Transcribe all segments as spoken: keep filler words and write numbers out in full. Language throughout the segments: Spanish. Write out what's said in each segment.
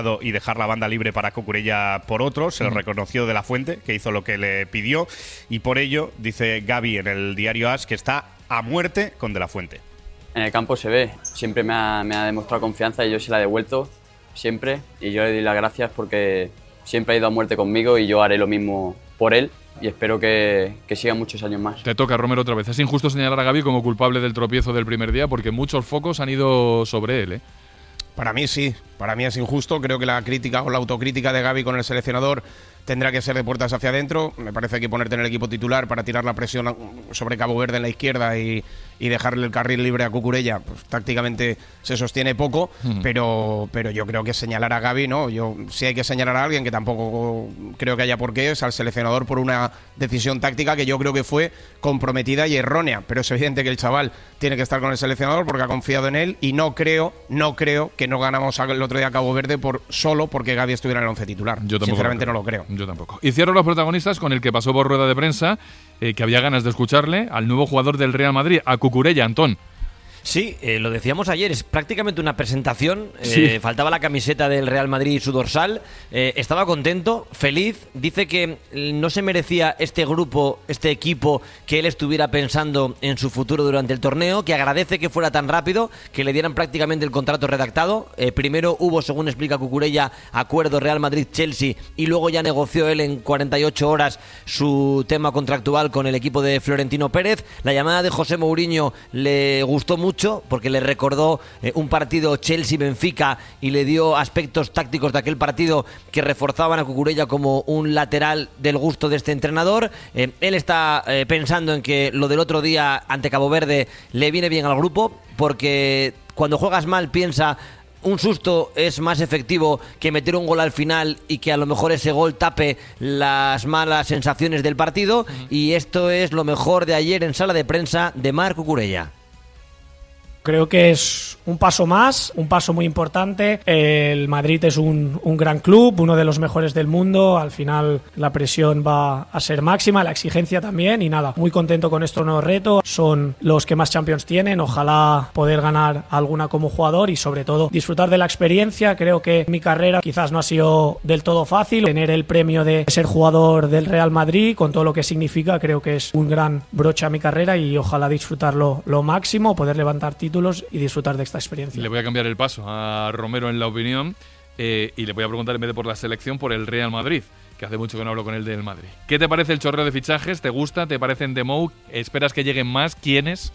y dejar la banda libre para Cucurella por otro. Se lo reconoció De La Fuente, que hizo lo que le pidió, y por ello dice Gavi en el diario AS que está a muerte con De La Fuente. En el campo se ve, siempre me ha, me ha demostrado confianza y yo se la he devuelto, siempre, y yo le doy las gracias porque siempre ha ido a muerte conmigo y yo haré lo mismo por él y espero que, que siga muchos años más. Te toca, Romero, otra vez. Es injusto señalar a Gavi como culpable del tropiezo del primer día porque muchos focos han ido sobre él, ¿eh? Para mí sí, para mí es injusto. Creo que la crítica o la autocrítica de Gavi con el seleccionador tendrá que ser de puertas hacia adentro. Me parece que hay que ponerte en el equipo titular para tirar la presión sobre Cabo Verde en la izquierda y, y dejarle el carril libre a Cucurella. Pues tácticamente se sostiene poco, mm. pero, pero yo creo que señalar a Gavi, no. Yo sí hay que señalar a alguien que tampoco creo que haya por qué, es al seleccionador por una decisión táctica que yo creo que fue comprometida y errónea. Pero es evidente que el chaval tiene que estar con el seleccionador porque ha confiado en él y no creo, no creo que no ganamos el otro día a Cabo Verde por solo porque Gavi estuviera en el once titular. Yo Sinceramente lo no lo creo. Yo tampoco. Y cierro los protagonistas con el que pasó por rueda de prensa, eh, que había ganas de escucharle, al nuevo jugador del Real Madrid, a Cucurella, Antón. Sí, eh, lo decíamos ayer, es prácticamente una presentación, eh, sí. faltaba la camiseta del Real Madrid y su dorsal, eh, estaba contento, feliz, dice que no se merecía este grupo, este equipo, que él estuviera pensando en su futuro durante el torneo, que agradece que fuera tan rápido, que le dieran prácticamente el contrato redactado, eh, primero hubo, según explica Cucurella, acuerdo Real Madrid-Chelsea y luego ya negoció él en cuarenta y ocho horas su tema contractual con el equipo de Florentino Pérez. La llamada de José Mourinho le gustó mucho mucho porque le recordó eh, un partido Chelsea-Benfica y le dio aspectos tácticos de aquel partido que reforzaban a Cucurella como un lateral del gusto de este entrenador. Eh, él está eh, pensando en que lo del otro día ante Cabo Verde le viene bien al grupo porque cuando juegas mal piensa un susto es más efectivo que meter un gol al final y que a lo mejor ese gol tape las malas sensaciones del partido. Uh-huh. Y esto es lo mejor de ayer en sala de prensa de Marc Cucurella. Creo que es un paso más, un paso muy importante. El Madrid es un, un gran club, uno de los mejores del mundo. Al final la presión va a ser máxima, la exigencia también. Y nada, muy contento con este nuevo reto. Son los que más Champions tienen. Ojalá poder ganar alguna como jugador y sobre todo disfrutar de la experiencia. Creo que mi carrera quizás no ha sido del todo fácil. Tener el premio de ser jugador del Real Madrid con todo lo que significa, creo que es un gran broche a mi carrera y ojalá disfrutarlo lo máximo, poder levantar títulos y disfrutar de esta experiencia. Le voy a cambiar el paso a Romero en la opinión eh, y le voy a preguntar, en vez de por la selección, por el Real Madrid, que hace mucho que no hablo con él del Madrid. ¿Qué te parece el chorreo de fichajes? ¿Te gusta? ¿Te parecen de Mou? ¿Esperas que lleguen más? ¿Quiénes?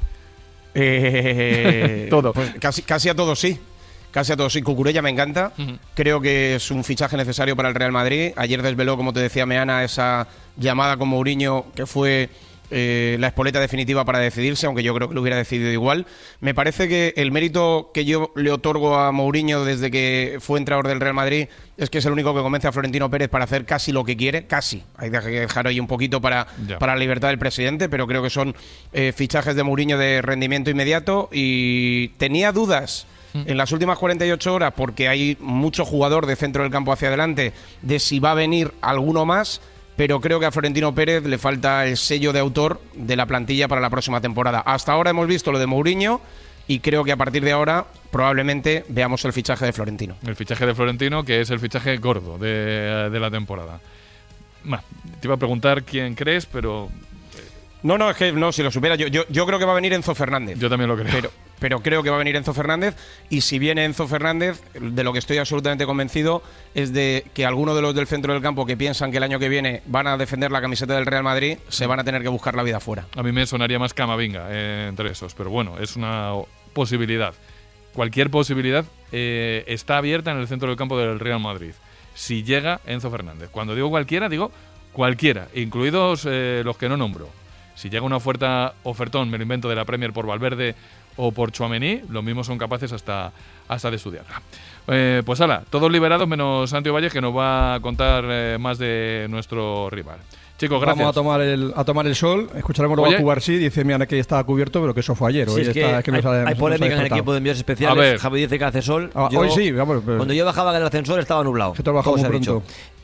Eh, Todo. Pues casi, casi a todos sí. Casi a todos sí. Cucurella me encanta. Uh-huh. Creo que es un fichaje necesario para el Real Madrid. Ayer desveló, como te decía Meana, esa llamada con Mourinho que fue Eh, la espoleta definitiva para decidirse, aunque yo creo que lo hubiera decidido igual. Me parece que el mérito que yo le otorgo a Mourinho desde que fue entrenador del Real Madrid es que es el único que convence a Florentino Pérez para hacer casi lo que quiere, casi. Hay que dejar ahí un poquito para, para la libertad del presidente, pero creo que son eh, fichajes de Mourinho de rendimiento inmediato y tenía dudas en las últimas cuarenta y ocho horas porque hay mucho jugador de centro del campo hacia adelante de si va a venir alguno más, pero creo que a Florentino Pérez le falta el sello de autor de la plantilla para la próxima temporada. Hasta ahora hemos visto lo de Mourinho y creo que a partir de ahora probablemente veamos el fichaje de Florentino. El fichaje de Florentino, que es el fichaje gordo de, de la temporada. Bah, te iba a preguntar quién crees, pero... No, no, es que no, si lo supiera, yo, yo, yo creo que va a venir Enzo Fernández. Yo también lo creo. Pero, pero creo que va a venir Enzo Fernández y si viene Enzo Fernández, de lo que estoy absolutamente convencido es de que algunos de los del centro del campo que piensan que el año que viene van a defender la camiseta del Real Madrid se van a tener que buscar la vida fuera. A mí me sonaría más Camavinga eh, entre esos, pero bueno, es una posibilidad. Cualquier posibilidad eh, está abierta en el centro del campo del Real Madrid. Si llega Enzo Fernández. Cuando digo cualquiera, digo cualquiera, incluidos eh, los que no nombro. Si llega una oferta, ofertón, me lo invento, de la Premier por Valverde o por Tchouaméni, los mismos son capaces hasta, hasta de estudiarla. Eh, pues ala, todos liberados menos Santi Valle, que nos va a contar eh, más de nuestro rival. Chicos, gracias. Vamos a tomar el, a tomar el sol. Escucharemos luego a Cubarsí. Dice, mira, que estaba cubierto, pero que eso fue ayer. Sí, hoy es que está, es que hay, nos ha, hay polémica nos en el equipo de envíos especiales. A ver. Javi dice que hace sol. Ah, yo, hoy sí, vamos. Pero, cuando yo bajaba en el ascensor estaba nublado. Que todo bajaba muy pronto.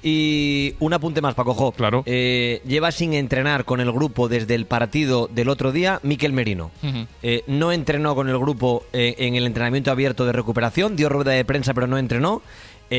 Y un apunte más, Paco. Claro. Eh, lleva sin entrenar con el grupo desde el partido del otro día Mikel Merino. Uh-huh. Eh, no entrenó con el grupo eh, en el entrenamiento abierto de recuperación, dio rueda de prensa pero no entrenó.